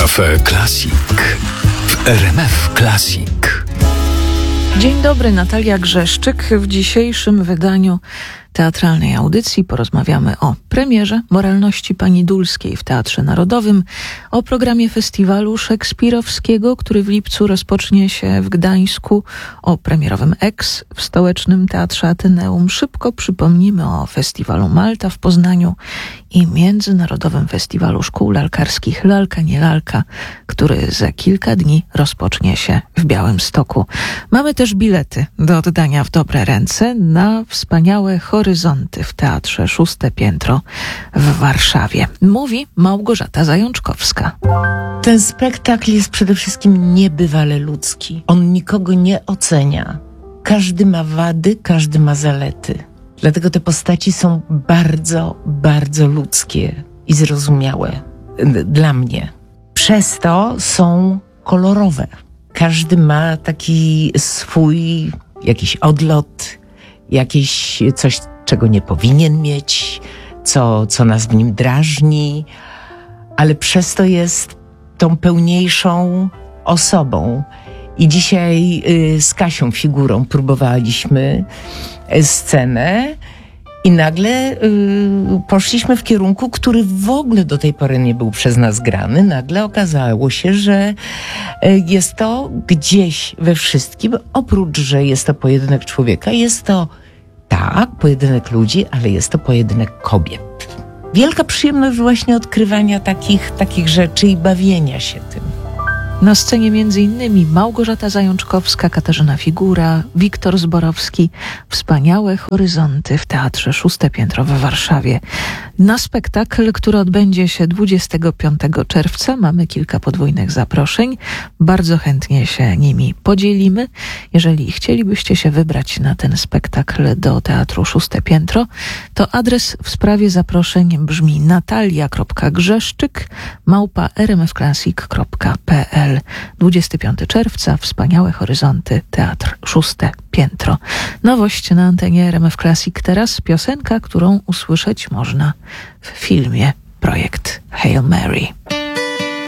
Cafe Classic w RMF Classic. Dzień dobry, Natalia Grzeszczyk. W dzisiejszym wydaniu teatralnej audycji porozmawiamy o premierze Moralności Pani Dulskiej w Teatrze Narodowym, o programie festiwalu szekspirowskiego, który w lipcu rozpocznie się w Gdańsku, o premierowym Ex w Stołecznym Teatrze Ateneum. Szybko przypomnimy o festiwalu Malta w Poznaniu i Międzynarodowym Festiwalu Szkół Lalkarskich Lalka nie lalka, który za kilka dni rozpocznie się w Białymstoku. Mamy też bilety do oddania w dobre ręce na wspaniałe Horyzonty w Teatrze Szóste Piętro w Warszawie. Mówi Małgorzata Zajączkowska. Ten spektakl jest przede wszystkim niebywale ludzki. On nikogo nie ocenia. Każdy ma wady, każdy ma zalety. Dlatego te postaci są bardzo, bardzo ludzkie i zrozumiałe dla mnie. Przez to są kolorowe. Każdy ma taki swój jakiś odlot, jakieś coś, czego nie powinien mieć, co nas w nim drażni, ale przez to jest tą pełniejszą osobą. I dzisiaj z Kasią Figurą próbowaliśmy scenę i nagle poszliśmy w kierunku, który w ogóle do tej pory nie był przez nas grany. Nagle okazało się, że jest to gdzieś we wszystkim, oprócz, że jest to pojedynek człowieka, jest to tak, pojedynek ludzi, ale jest to pojedynek kobiet. Wielka przyjemność właśnie odkrywania takich rzeczy i bawienia się tym. Na scenie m.in. Małgorzata Zajączkowska, Katarzyna Figura, Wiktor Zborowski. Wspaniałe Horyzonty w Teatrze Szóste Piętro w Warszawie. Na spektakl, który odbędzie się 25 czerwca, mamy kilka podwójnych zaproszeń. Bardzo chętnie się nimi podzielimy. Jeżeli chcielibyście się wybrać na ten spektakl do Teatru Szóste Piętro, to adres w sprawie zaproszeń brzmi natalia.grzeszczyk@rmfclassic.pl. 25 czerwca, Wspaniałe Horyzonty, Teatr Szóste Piętro. Nowość na antenie RMF Classic teraz, piosenka, którą usłyszeć można w filmie Projekt Hail Mary.